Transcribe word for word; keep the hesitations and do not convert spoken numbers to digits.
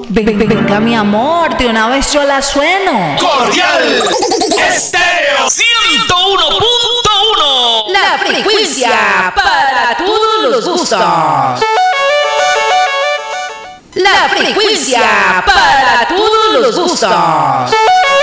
Ven, ven, venga, mi amor, de una vez yo la sueno. Cordial Estéreo ciento uno punto uno. La frecuencia para todos los gustos. La frecuencia para todos los gustos.